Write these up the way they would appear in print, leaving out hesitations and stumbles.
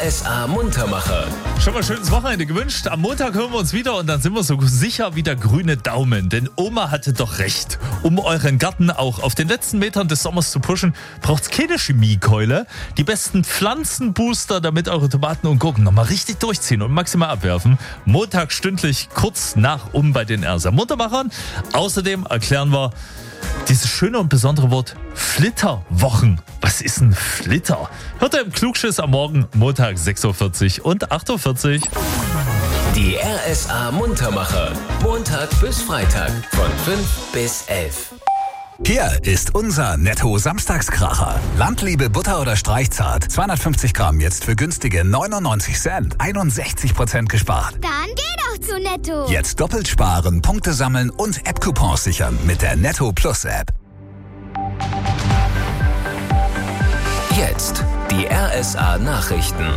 RSA Muntermacher. Schon mal schönes Wochenende gewünscht. Am Montag hören wir uns wieder und dann sind wir so sicher wie der grüne Daumen. Denn Oma hatte doch recht. Um euren Garten auch auf den letzten Metern des Sommers zu pushen, braucht's keine Chemiekeule. Die besten Pflanzenbooster, damit eure Tomaten und Gurken nochmal richtig durchziehen und maximal abwerfen. Montag stündlich kurz nach bei den RSA Muntermachern. Außerdem erklären wir dieses schöne und besondere Wort Flitterwochen. Was ist ein Flitter? Hört ihr im Klugschiss am Morgen, Montag 6.40 Uhr und 8.40 Uhr. Die RSA Muntermacher. Montag bis Freitag von 5 bis 11. Hier ist unser Netto-Samstagskracher. Landliebe Butter oder Streichzart. 250 Gramm jetzt für günstige 99 Cent. 61% gespart. Dann geh doch zu Netto. Jetzt doppelt sparen, Punkte sammeln und App-Coupons sichern mit der Netto Plus App. Jetzt die RSA Nachrichten.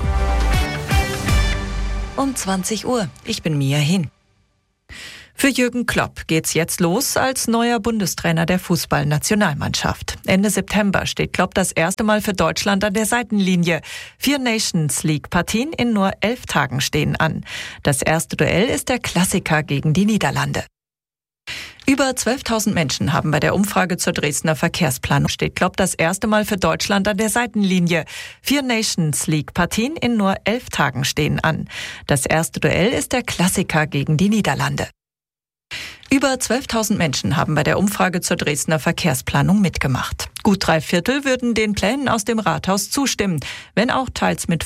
Um 20 Uhr. Ich bin Mia Hin. Für Jürgen Klopp geht's jetzt los als neuer Bundestrainer der Fußballnationalmannschaft. Ende September steht Klopp das erste Mal für Deutschland an der Seitenlinie. 4 Nations-League-Partien in nur 11 Tagen stehen an. Das erste Duell ist der Klassiker gegen die Niederlande. Über 12.000 Menschen haben bei der Umfrage zur Dresdner Verkehrsplanung steht Klopp das erste Mal für Deutschland an der Seitenlinie. 4 Nations-League-Partien in nur 11 Tagen stehen an. Das erste Duell ist der Klassiker gegen die Niederlande. Über 12.000 Menschen haben bei der Umfrage zur Dresdner Verkehrsplanung mitgemacht. Gut 3/4 würden den Plänen aus dem Rathaus zustimmen, wenn auch teils mit